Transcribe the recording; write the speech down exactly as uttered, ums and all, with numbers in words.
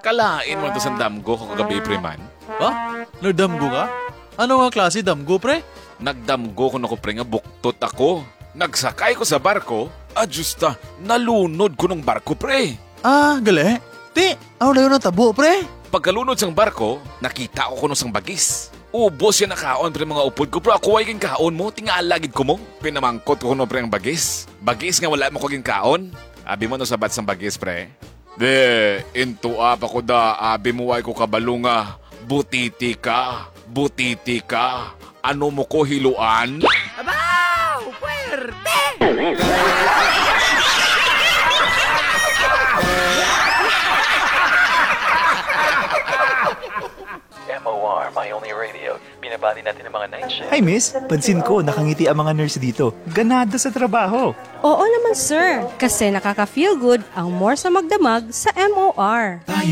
Kalain mo ito sa damgo ko kagabi, pre man. Ha? Nagdamgo ka? Ano nga klase damgo, pre? Nagdamgo ko na ko, pre, nga buktot ako. Nagsakay ko sa barko, adjusta, nalunod ko ng barko, pre. Ah, gali. Ti, ako na yun ang tabo, pre. Pagkalunod sang barko, nakita ko kuno sang bagis. Ubos yan na kaon, pre, mga upod ko. Pero ako ay king kaon mo, tingalagid ko mo. Pinamangkot ko kuno, pre, ang bagis. Bagis nga wala mo ko king kaon. Abi mo no sabat sang bagis, pre. De, into up ako da, abi mo ay ko kabalunga. Butiti ka, butiti ka. Ano mo ko hiluan? Abaw! Puwerte! M O R, My Only Radio. Binabati natin ang mga night shift. Hi miss, pansin ko nakangiti ang mga nurse dito. Ganado sa trabaho. Oo naman sir, kasi nakaka-feel good ang more sa magdamag sa M O R. Tayo